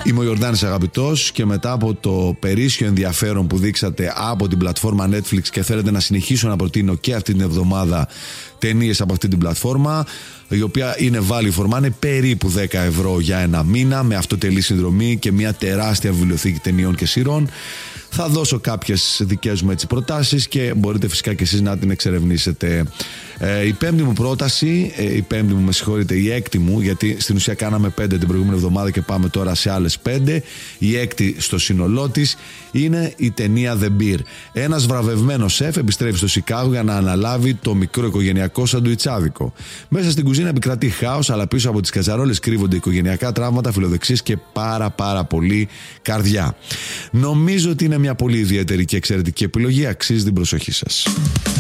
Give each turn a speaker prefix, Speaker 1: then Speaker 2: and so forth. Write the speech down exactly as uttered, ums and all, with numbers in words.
Speaker 1: Είμαι ο Ιορδάνης Αγαπητός και μετά από το περίσσιο ενδιαφέρον που δείξατε από την πλατφόρμα Netflix και θέλετε να συνεχίσω να προτείνω και αυτή την εβδομάδα ταινίες από αυτή την πλατφόρμα, η οποία είναι value for money, περίπου δέκα ευρώ για ένα μήνα, με αυτοτελή συνδρομή και μια τεράστια βιβλιοθήκη ταινιών και σειρών, θα δώσω κάποιες δικές μου έτσι προτάσεις και μπορείτε φυσικά και εσείς να την εξερευνήσετε. Ε, η πέμπτη μου πρόταση, ε, η πέμπτη μου με συγχωρείτε, η έκτη μου, γιατί στην ουσία κάναμε πέντε την προηγούμενη εβδομάδα και πάμε τώρα σε άλλες πέντε, η έκτη στο σύνολό της είναι η ταινία The Beer. Ένας βραβευμένος σεφ επιστρέφει στο Σικάγο για να αναλάβει το μικρό οικογενειακό σαντουιτσάδικο. Μέσα στην κουζίνα επικρατεί χάος, αλλά πίσω από τις κατσαρόλες κρύβονται οικογενειακά τραύματα, φιλοδεξίες και πάρα πάρα πολύ καρδιά. Νομίζω ότι είναι μια πολύ ιδιαίτερη και εξαιρετική επιλογή, αξίζει την προσοχή σας.